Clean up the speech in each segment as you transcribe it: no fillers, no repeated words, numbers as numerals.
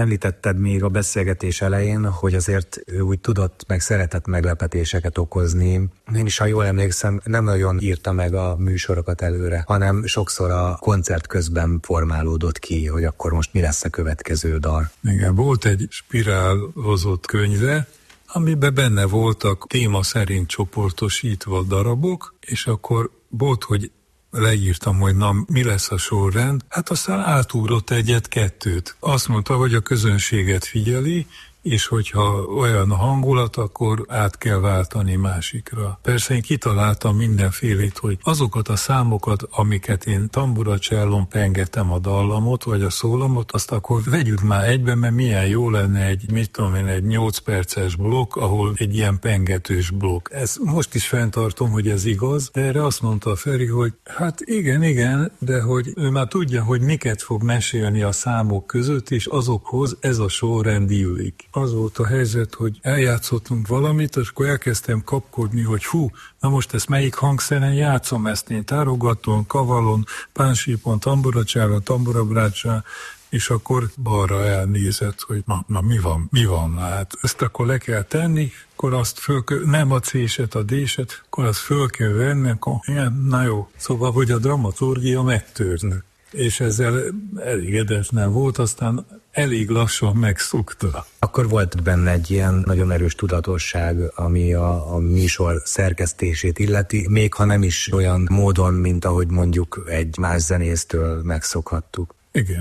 Említetted még a beszélgetés elején, hogy azért ő úgy tudott, meg szeretett meglepetéseket okozni. Én is, ha jól emlékszem, nem nagyon írta meg a műsorokat előre, hanem sokszor a koncert közben formálódott ki, hogy akkor most mi lesz a következő dal. Igen, volt egy spirálozott könyve, amiben benne voltak téma szerint csoportosítva darabok, és akkor volt, hogy leírtam, hogy na, mi lesz a sorrend, hát aztán átugrott egyet-kettőt. Azt mondta, hogy a közönséget figyeli, és hogyha olyan a hangulat, akkor át kell váltani másikra. Persze én kitaláltam mindenfélét, hogy azokat a számokat, amiket én tamburacsellón pengetem a dallamot, vagy a szólamot, azt akkor vegyük már egyben, mert milyen jó lenne egy 8 perces blokk, ahol egy ilyen pengetős blokk. Ez most is fenntartom, hogy ez igaz, de erre azt mondta a Feri, hogy hát igen, de hogy ő már tudja, hogy miket fog mesélni a számok között, és azokhoz ez a sorrend illik. Az volt a helyzet, hogy eljátszottunk valamit, és akkor elkezdtem kapkodni, hogy na most ezt melyik hangszeren játszom, ezt én tárogaton, kavalon, pánsípon, tamburacsálon, tamburabrácsán, és akkor balra elnézett, hogy na mi van, hát ezt akkor le kell tenni, akkor azt nem a C-set, a D-set, akkor azt föl kell venni, akkor igen, na jó. Szóval, hogy a dramaturgia megtörnök. És ezzel elégedetlen volt, aztán elég lassan megszokta. Akkor volt benne egy ilyen nagyon erős tudatosság, ami a műsor szerkesztését illeti, még ha nem is olyan módon, mint ahogy mondjuk egy más zenésztől megszokhattuk.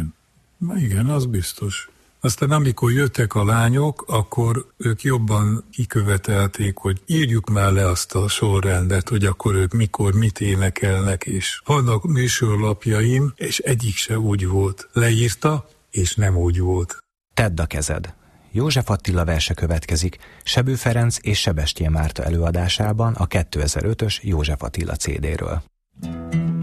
Igen, az biztos. Aztán amikor jöttek a lányok, akkor ők jobban kikövetelték, hogy írjuk már le azt a sorrendet, hogy akkor ők mikor mit énekelnek, és vannak műsorlapjaim, és egyik se úgy volt. Leírta, és nem úgy volt. Tedd a kezed. József Attila verse következik Sebő Ferenc és Sebestyén Márta előadásában a 2005-ös József Attila CD-ről.